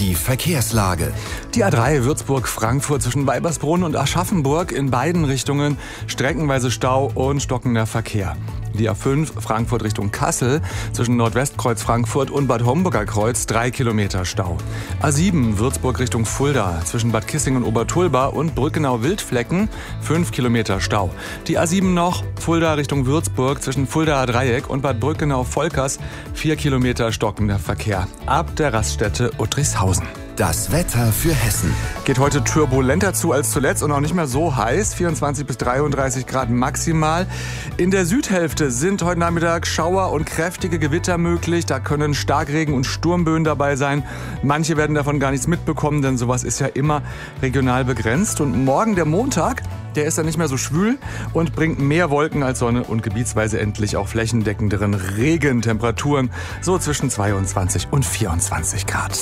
Die Verkehrslage. Die A3 Würzburg-Frankfurt zwischen Weibersbrunn und Aschaffenburg in beiden Richtungen streckenweise Stau und stockender Verkehr. Die A5 Frankfurt Richtung Kassel zwischen Nordwestkreuz Frankfurt und Bad Homburger Kreuz 3 Kilometer Stau. A7 Würzburg Richtung Fulda zwischen Bad Kissing und Obertulba und Brückenau-Wildflecken 5 Kilometer Stau. Die A7 noch Fulda Richtung Würzburg zwischen Fuldaer Dreieck und Bad Brückenau-Volkers 4 Kilometer stockender Verkehr. Ab der Raststätte Uttrichshausen. Das Wetter für Hessen. Geht heute turbulenter zu als zuletzt und auch nicht mehr so heiß. 24 bis 33 Grad maximal. In der Südhälfte sind heute Nachmittag Schauer und kräftige Gewitter möglich. Da können Starkregen und Sturmböen dabei sein. Manche werden davon gar nichts mitbekommen, denn sowas ist ja immer regional begrenzt. Und morgen, der Montag, der ist dann nicht mehr so schwül und bringt mehr Wolken als Sonne und gebietsweise endlich auch flächendeckenderen Regen. Temperaturen so zwischen 22 und 24 Grad.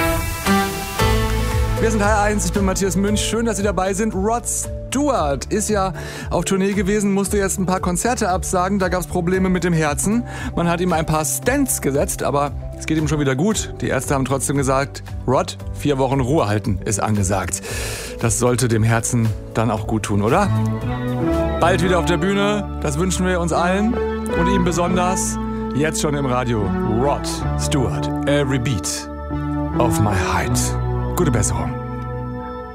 Wir sind HR1, ich bin Matthias Münch. Schön, dass Sie dabei sind. Rod Stewart ist ja auf Tournee gewesen, musste jetzt ein paar Konzerte absagen. Da gab es Probleme mit dem Herzen. Man hat ihm ein paar Stents gesetzt, aber es geht ihm schon wieder gut. Die Ärzte haben trotzdem gesagt, Rod, 4 Wochen Ruhe halten ist angesagt. Das sollte dem Herzen dann auch gut tun, oder? Bald wieder auf der Bühne, das wünschen wir uns allen und ihm besonders. Jetzt schon im Radio, Rod Stewart, Every Beat of My Heart. Gute Besserung.